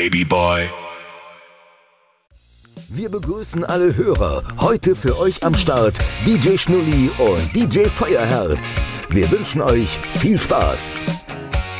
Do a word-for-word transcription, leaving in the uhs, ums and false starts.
baby boy. Wir begrüßen alle Hörer. Heute für euch am Start D J Schnulli und D J Feuerherz. Wir wünschen euch viel Spaß.